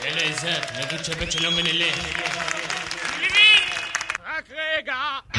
אלה עזת, נגיד שבית שלום ונלך. רק רגע.